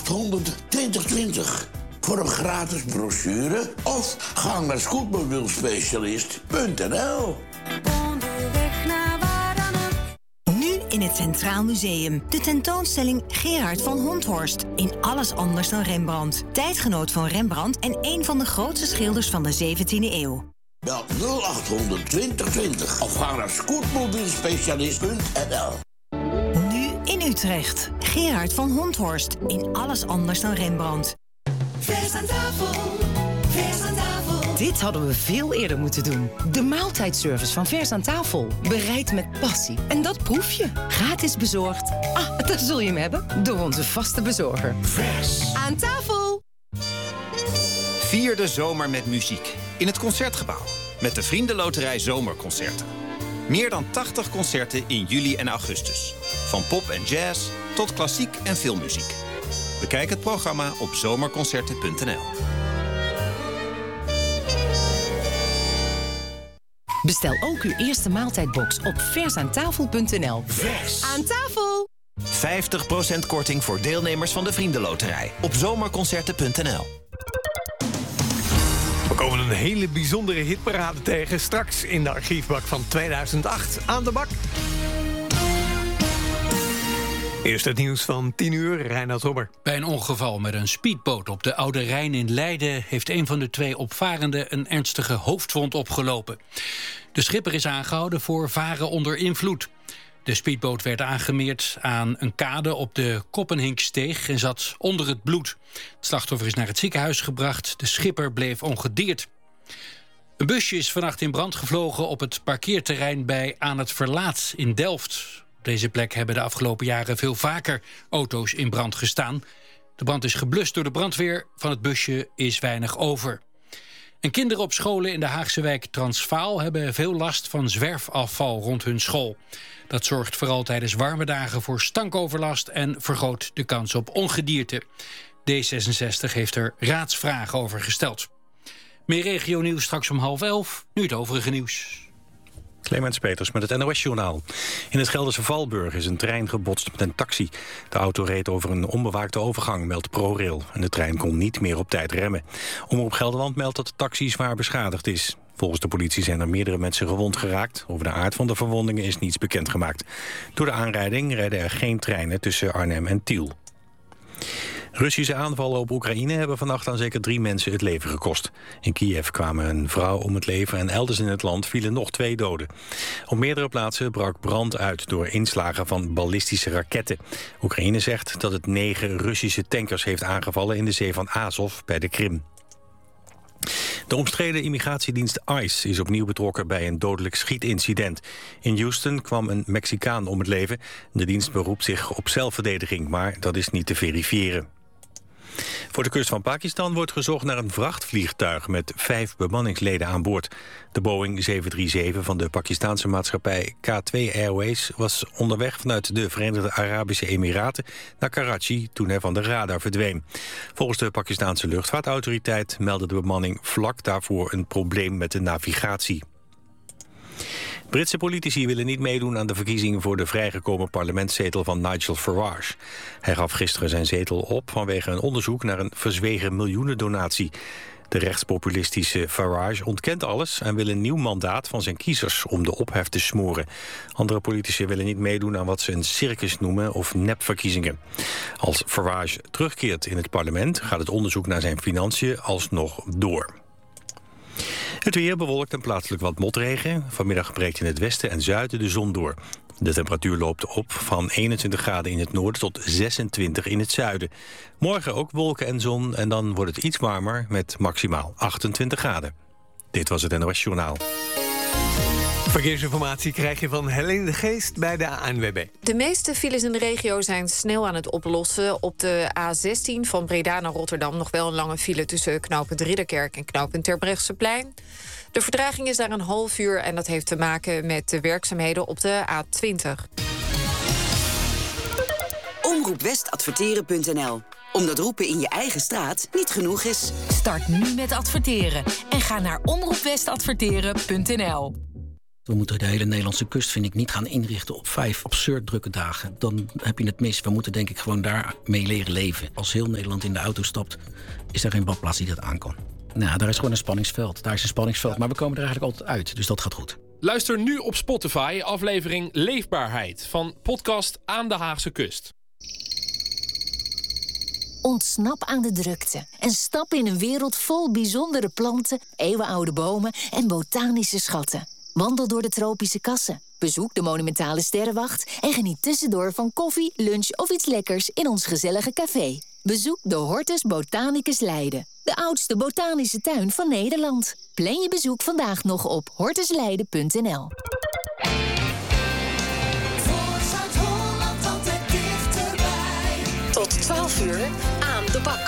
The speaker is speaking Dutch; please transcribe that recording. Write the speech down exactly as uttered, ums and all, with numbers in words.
achthonderd twintig twintig. Voor een gratis brochure of ga naar scootmobielspecialist punt n l. Onderweg naar waar dan ook. Nu in het Centraal Museum. De tentoonstelling Gerard van Honthorst. In alles anders dan Rembrandt. Tijdgenoot van Rembrandt en een van de grootste schilders van de zeventiende eeuw. Bel nul achthonderd twintig twintig of ga naar scootmobielspecialist punt n l. Nu in Utrecht. Gerard van Honthorst. In alles anders dan Rembrandt. Vers aan tafel, vers aan tafel. Dit hadden we veel eerder moeten doen. De maaltijdservice van Vers aan tafel. Bereid met passie. En dat proef je. Gratis bezorgd. Ah, daar zul je hem hebben. Door onze vaste bezorger. Vers aan tafel. Vier de zomer met muziek. In het Concertgebouw. Met de Vriendenloterij Zomerconcerten. Meer dan tachtig concerten in juli en augustus. Van pop en jazz tot klassiek en filmmuziek. Bekijk het programma op zomerconcerten punt n l. Bestel ook uw eerste maaltijdbox op versaantafel punt n l. Vers aan tafel. vijftig procent korting voor deelnemers van de Vriendenloterij op zomerconcerten punt n l. We komen een hele bijzondere hitparade tegen straks in de archiefbak van tweeduizend acht. Aan de bak. Eerst het nieuws van tien uur, Reinoud Robber. Bij een ongeval met een speedboot op de Oude Rijn in Leiden heeft een van de twee opvarenden een ernstige hoofdwond opgelopen. De schipper is aangehouden voor varen onder invloed. De speedboot werd aangemeerd aan een kade op de Koppenhinksteeg en zat onder het bloed. Het slachtoffer is naar het ziekenhuis gebracht. De schipper bleef ongedeerd. Een busje is vannacht in brand gevlogen op het parkeerterrein bij Aan het Verlaat in Delft. Op deze plek hebben de afgelopen jaren veel vaker auto's in brand gestaan. De brand is geblust door de brandweer. Van het busje is weinig over. En kinderen op scholen in de Haagse wijk Transvaal hebben veel last van zwerfafval rond hun school. Dat zorgt vooral tijdens warme dagen voor stankoverlast en vergroot de kans op ongedierte. D zesenzestig heeft er raadsvragen over gesteld. Meer regionieuws straks om half elf, nu het overige nieuws. Clemens Peters met het N O S-journaal. In het Gelderse Valburg is een trein gebotst met een taxi. De auto reed over een onbewaakte overgang, meldt ProRail. En de trein kon niet meer op tijd remmen. Omroep Gelderland meldt dat de taxi zwaar beschadigd is. Volgens de politie zijn er meerdere mensen gewond geraakt. Over de aard van de verwondingen is niets bekendgemaakt. Door de aanrijding rijden er geen treinen tussen Arnhem en Tiel. Russische aanvallen op Oekraïne hebben vannacht aan zeker drie mensen het leven gekost. In Kiev kwamen een vrouw om het leven en elders in het land vielen nog twee doden. Op meerdere plaatsen brak brand uit door inslagen van ballistische raketten. Oekraïne zegt dat het negen Russische tankers heeft aangevallen in de zee van Azov bij de Krim. De omstreden immigratiedienst ICE is opnieuw betrokken bij een dodelijk schietincident. In Houston kwam een Mexicaan om het leven. De dienst beroept zich op zelfverdediging, maar dat is niet te verifiëren. Voor de kust van Pakistan wordt gezocht naar een vrachtvliegtuig met vijf bemanningsleden aan boord. De Boeing zeven drie zeven van de Pakistanse maatschappij K twee Airways was onderweg vanuit de Verenigde Arabische Emiraten naar Karachi toen hij van de radar verdween. Volgens de Pakistanse luchtvaartautoriteit meldde de bemanning vlak daarvoor een probleem met de navigatie. Britse politici willen niet meedoen aan de verkiezingen voor de vrijgekomen parlementszetel van Nigel Farage. Hij gaf gisteren zijn zetel op vanwege een onderzoek naar een verzwegen miljoenendonatie. De rechtspopulistische Farage ontkent alles en wil een nieuw mandaat van zijn kiezers om de ophef te smoren. Andere politici willen niet meedoen aan wat ze een circus noemen of nepverkiezingen. Als Farage terugkeert in het parlement gaat het onderzoek naar zijn financiën alsnog door. Het weer bewolkt en plaatselijk wat motregen. Vanmiddag breekt in het westen en zuiden de zon door. De temperatuur loopt op van eenentwintig graden in het noorden tot zesentwintig in het zuiden. Morgen ook wolken en zon en dan wordt het iets warmer met maximaal achtentwintig graden. Dit was het N O S Journaal. Verkeersinformatie krijg je van Helene de Geest bij de A N W B. De meeste files in de regio zijn snel aan het oplossen. Op de A zestien van Breda naar Rotterdam nog wel een lange file tussen knooppunt Ridderkerk en knooppunt Terbrechtseplein. De vertraging is daar een half uur en dat heeft te maken met de werkzaamheden op de A twintig. omroep west adverteren punt n l. Omdat roepen in je eigen straat niet genoeg is. Start nu met adverteren en ga naar omroep west adverteren punt n l. We moeten de hele Nederlandse kust, vind ik, niet gaan inrichten op vijf absurd drukke dagen. Dan heb je het mis. We moeten denk ik gewoon daarmee leren leven. Als heel Nederland in de auto stapt, is er geen badplaats die dat aan kan. Nou, daar is gewoon een spanningsveld. Daar is een spanningsveld, maar we komen er eigenlijk altijd uit. Dus dat gaat goed. Luister nu op Spotify aflevering Leefbaarheid van podcast Aan de Haagse Kust. Ontsnap aan de drukte en stap in een wereld vol bijzondere planten, eeuwenoude bomen en botanische schatten. Wandel door de tropische kassen, bezoek de monumentale sterrenwacht en geniet tussendoor van koffie, lunch of iets lekkers in ons gezellige café. Bezoek de Hortus Botanicus Leiden, de oudste botanische tuin van Nederland. Plan je bezoek vandaag nog op hortusleiden punt n l. Voor Zuid-Holland altijd dichterbij. Tot twaalf uur aan de bak.